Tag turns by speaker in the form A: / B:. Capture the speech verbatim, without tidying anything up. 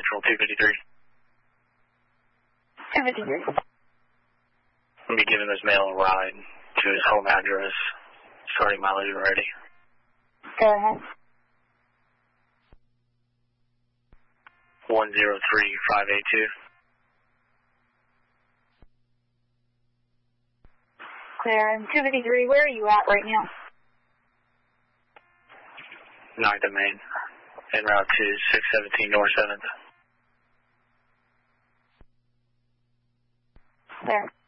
A: Central two fifty-three.
B: two fifty-three.
A: I'll be giving this male a ride to his home address, starting mileage already.
B: Go ahead.
A: one zero three five eight two.
B: Clear. two fifty-three, where are you at right now?
A: ninth and Main, en route to six seventeen North seventh.
B: Clear.